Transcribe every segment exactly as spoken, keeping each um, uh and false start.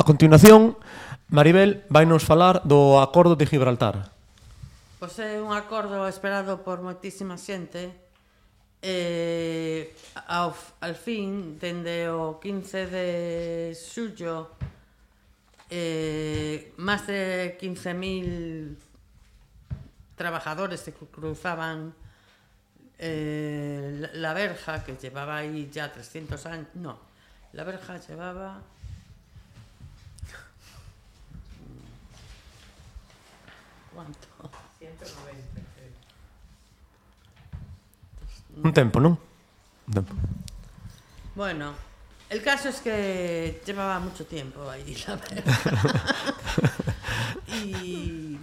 continuación, Maribel vai nos falar do Acordo de Gibraltar. Pois é un acordo esperado por moitísima xente. Eh, ao, al fin, dende o quince de xullo, eh, máis de quince mil trabajadores que cruzaban eh, la verja, que llevaba aí ya trescientos años. No, la verja llevaba... ¿Cuánto? ciento noventa. Un tempo, non? Un tempo. Bueno, el caso es que llevaba mucho tiempo ahí, la verja. Y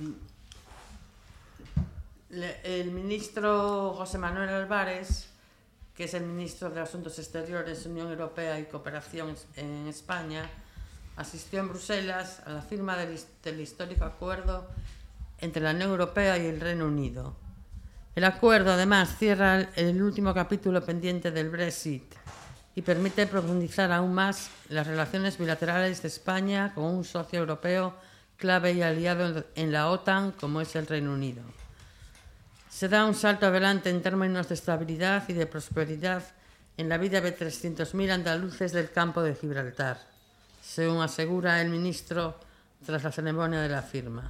le, el ministro José Manuel Álvarez, que es el ministro de Asuntos Exteriores, Unión Europea y Cooperación en España, asistió en Bruselas a la firma del, del histórico acuerdo entre la Unión Europea y el Reino Unido. El acuerdo, además, cierra el último capítulo pendiente del Brexit y permite profundizar aún más las relaciones bilaterales de España con un socio europeo clave y aliado en la OTAN como es el Reino Unido. Se da un salto adelante en términos de estabilidad y de prosperidad en la vida de trescientos mil andaluces del campo de Gibraltar, según asegura el ministro tras la ceremonia de la firma.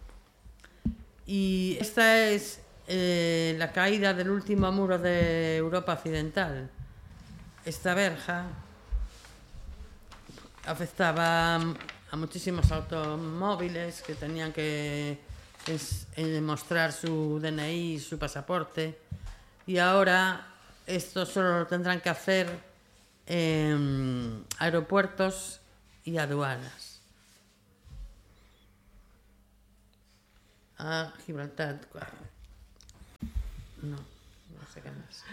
Y esta es eh, la caída del último muro de Europa Occidental. Esta verja afectaba a muchísimos automóviles que tenían que es, eh, mostrar su D N I y su pasaporte, y ahora esto solo lo tendrán que hacer en aeropuertos y aduanas. A Gibraltar. No, no sé qué más.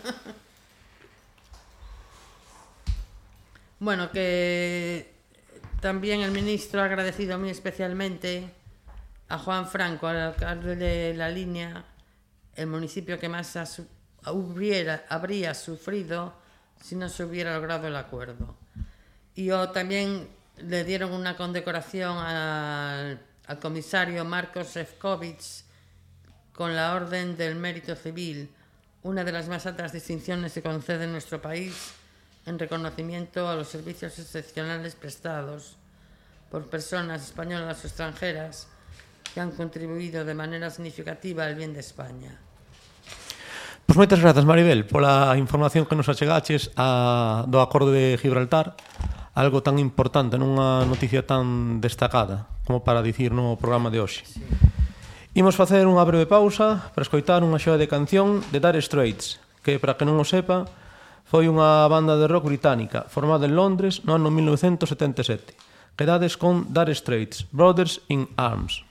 Bueno, que también el ministro ha agradecido muy especialmente a Juan Franco, al alcalde de La Línea, el municipio que más ha, hubiera, habría sufrido si no se hubiera logrado el acuerdo. Y o, también le dieron una condecoración al, al comisario Marcos Šefčovič con la Orden del Mérito Civil, una de las más altas distinciones que concede nuestro país en reconocimiento a los servicios excepcionales prestados por personas españolas o extranjeras que han contribuído de manera significativa al bien de España. Pois moitas grazas, Maribel, pola información que nos achegaches a, do Acordo de Gibraltar, algo tan importante nunha noticia tan destacada como para dicir no programa de hoxe. Sí. Imos facer unha breve pausa para escoitar unha xoia de canción de Dire Straits, que, para que non o sepa, foi unha banda de rock británica formada en Londres no ano mil novecentos setenta e sete. Quedades con Dire Straits, Brothers in Arms.